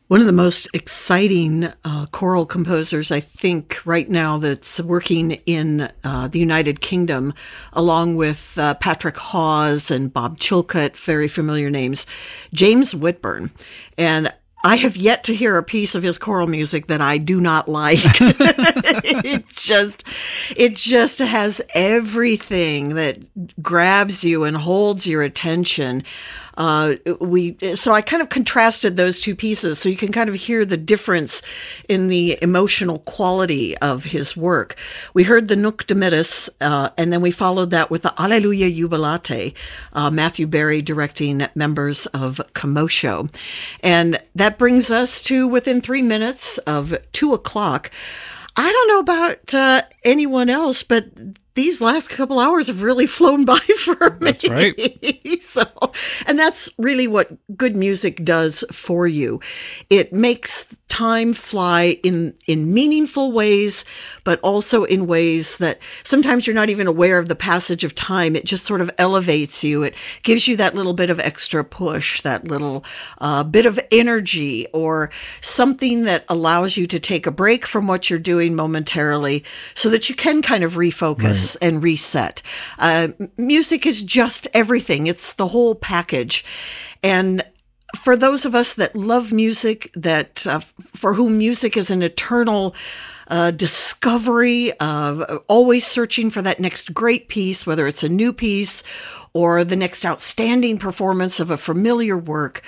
One of the most exciting choral composers, I think, right now that's working in the United Kingdom, along with Patrick Hawes and Bob Chilcutt, very familiar names, James Whitburn. And I have yet to hear a piece of his choral music that I do not like. It just has everything that grabs you and holds your attention. So I kind of contrasted those two pieces so you can kind of hear the difference in the emotional quality of his work. We heard the Nunc Dimittis, and then we followed that with the Alleluia Jubilate, Matthew Barry directing members of Commotion. And that brings us to within 3 minutes of 2:00. I don't know about anyone else, but these last couple hours have really flown by for me. That's right. And that's really what good music does for you. It makes time fly in meaningful ways, but also in ways that sometimes you're not even aware of the passage of time. It just sort of elevates you. It gives you that little bit of extra push, that little bit of energy, or something that allows you to take a break from what you're doing momentarily so that you can kind of refocus and reset. Music is just everything. It's the whole package. And for those of us that love music, that for whom music is an eternal discovery, always searching for that next great piece, whether it's a new piece or the next outstanding performance of a familiar work,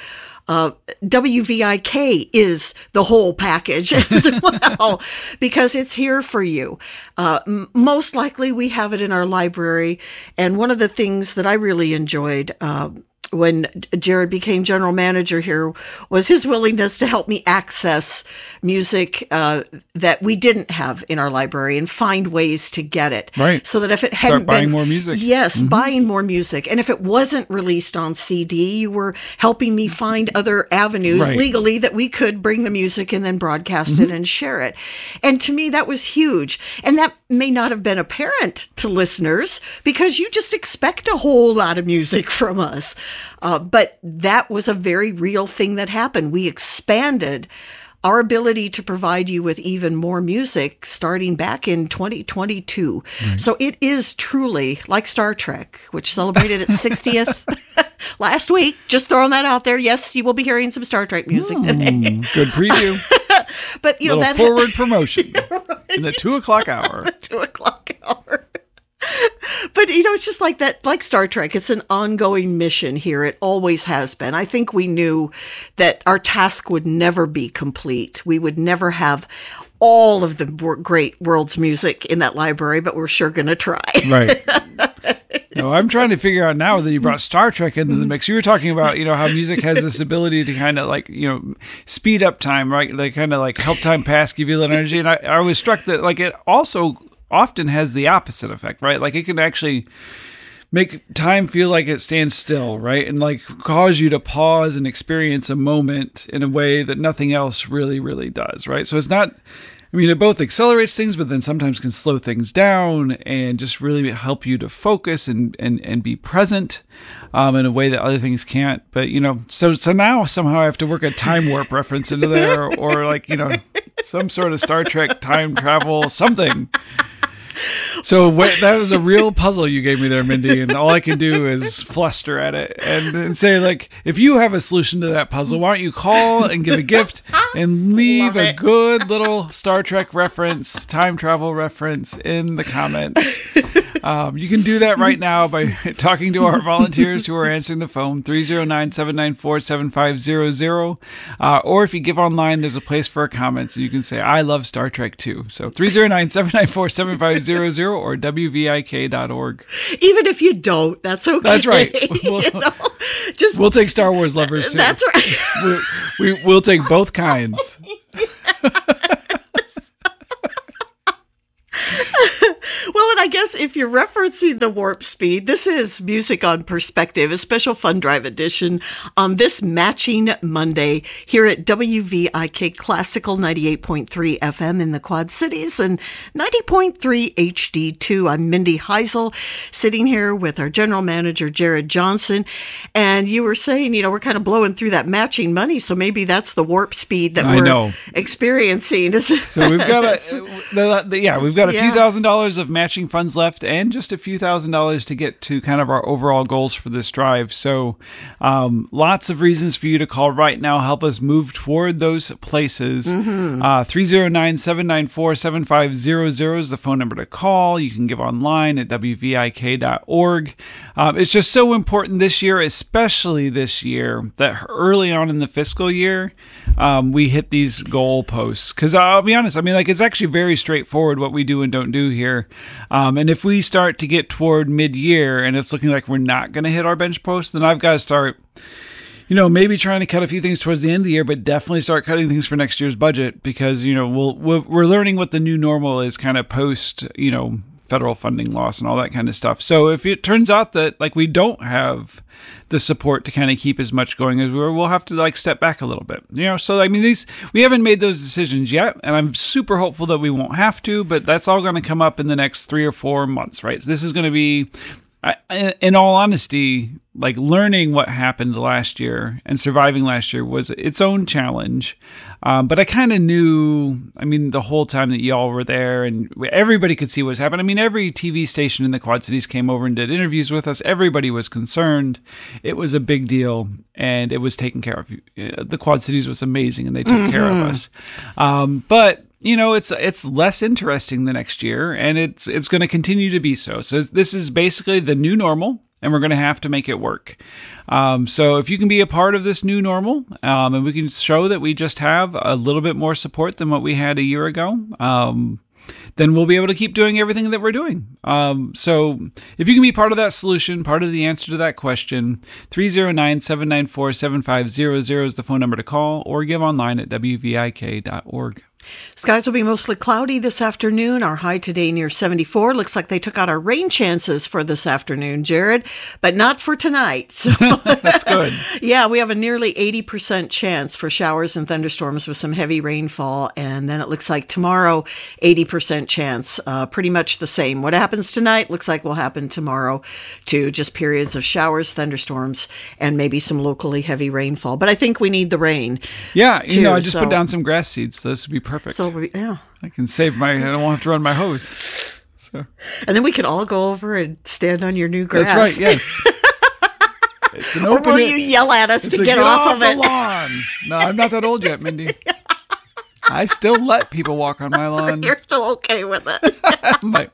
WVIK is the whole package as well, because it's here for you. Most likely we have it in our library. And one of the things that I really enjoyed when Jared became general manager here was his willingness to help me access music that we didn't have in our library and find ways to get it. Right. So that if it hadn't Start buying more music. Yes, buying more music. And if it wasn't released on CD, you were helping me find other avenues legally that we could bring the music and then broadcast it and share it. And to me, that was huge. And that may not have been apparent to listeners because you just expect a whole lot of music from us. But that was a very real thing that happened. We expanded our ability to provide you with even more music starting back in 2022. So it is truly like Star Trek, which celebrated its 60th last week. Just throwing that out there. Yes, you will be hearing some Star Trek music today. Good preview. But you know that forward promotion in the 2:00 hour. 2:00 hour. But, you know, it's just like that, like Star Trek. It's an ongoing mission here. It always has been. I think we knew that our task would never be complete. We would never have all of the great world's music in that library, but we're sure going to try. Right. No, I'm trying to figure out now that you brought Star Trek into the mix. You were talking about, how music has this ability to kind of like, speed up time, right? Like kind of like help time pass, give you a little energy. And I was struck that like it also often has the opposite effect, right? Like it can actually make time feel like it stands still, right? And like cause you to pause and experience a moment in a way that nothing else really, really does, right? So it's not, it both accelerates things, but then sometimes can slow things down and just really help you to focus and be present in a way that other things can't. But, so now somehow I have to work a time warp reference into there or like, some sort of Star Trek time travel, something. So that was a real puzzle you gave me there, Mindy, and all I can do is fluster at it and say, like, if you have a solution to that puzzle, why don't you call and give a gift and leave a good little Star Trek reference, time travel reference in the comments. You can do that right now by talking to our volunteers who are answering the phone, 309-794-7500. Or if you give online, there's a place for comments, and you can say, I love Star Trek too. So 309-794-7500 or WVIK.org. Even if you don't, that's okay. That's right. We'll take Star Wars lovers too. That's right. We'll take both kinds. Well, and I guess if you're referencing the Warp Speed, this is Music on Perspective, a special fund drive edition on this matching Monday here at WVIK Classical 98.3 FM in the Quad Cities and 90.3 HD2. I'm Mindy Heisel, sitting here with our general manager, Jared Johnson. And you were saying, we're kind of blowing through that matching money, so maybe that's the warp speed that we're experiencing. So we've got we've got a few $1,000s of matching funds left and just a few $1,000s to get to kind of our overall goals for this drive. So lots of reasons for you to call right now. Help us move toward those places. 309-794-7500 is the phone number to call. You can give online at wvik.org. It's just so important this year, especially this year, that early on in the fiscal year, we hit these goal posts. Because I'll be honest, it's actually very straightforward what we do and don't do here. And if we start to get toward mid-year and it's looking like we're not going to hit our bench post, then I've got to start, maybe trying to cut a few things towards the end of the year, but definitely start cutting things for next year's budget because, we're learning what the new normal is kind of post, federal funding loss and all that kind of stuff. So if it turns out that we don't have the support to kind of keep as much going as we were, we'll have to step back a little bit. So we haven't made those decisions yet, and I'm super hopeful that we won't have to, but that's all going to come up in the next 3 or 4 months, right? So this is going to be, in all honesty, learning what happened last year and surviving last year was its own challenge. But I kind of knew, the whole time that y'all were there and everybody could see what's happening. Every TV station in the Quad Cities came over and did interviews with us. Everybody was concerned. It was a big deal and it was taken care of. The Quad Cities was amazing and they took care of us. But it's less interesting the next year, and it's going to continue to be so. So this is basically the new normal, and we're going to have to make it work. So if you can be a part of this new normal, and we can show that we just have a little bit more support than what we had a year ago, then we'll be able to keep doing everything that we're doing. So if you can be part of that solution, part of the answer to that question, 309-794-7500 is the phone number to call, or give online at wvik.org. Skies will be mostly cloudy this afternoon. Our high today near 74. Looks like they took out our rain chances for this afternoon, Jared, but not for tonight. So that's good. Yeah, we have a nearly 80% chance for showers and thunderstorms with some heavy rainfall. And then it looks like tomorrow, 80% chance, pretty much the same. What happens tonight looks like will happen tomorrow too. Just periods of showers, thunderstorms, and maybe some locally heavy rainfall. But I think we need the rain. Yeah, I just put down some grass seeds, so this would be perfect. So yeah, I can save I don't have to run my hose. So, and then we could all go over and stand on your new grass. That's right. Yes. Or will you yell at us to get off of it? The lawn. No, I'm not that old yet, Mindy. I still let people walk on my lawn. You're still okay with it.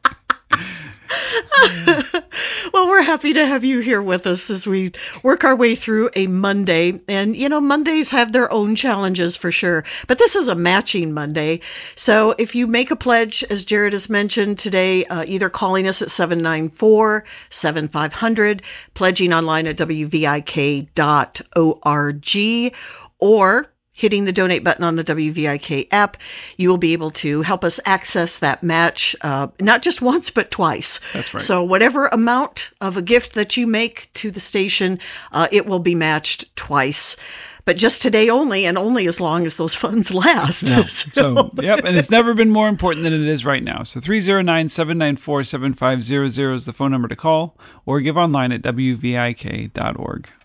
Well, we're happy to have you here with us as we work our way through a Monday. And, Mondays have their own challenges for sure. But this is a matching Monday. So if you make a pledge, as Jared has mentioned today, either calling us at 794-7500, pledging online at wvik.org, or hitting the donate button on the WVIK app, you will be able to help us access that match, not just once, but twice. That's right. So whatever amount of a gift that you make to the station, it will be matched twice. But just today only, and only as long as those funds last. Yeah. So, yep, and it's never been more important than it is right now. So 309-794-7500 is the phone number to call, or give online at wvik.org.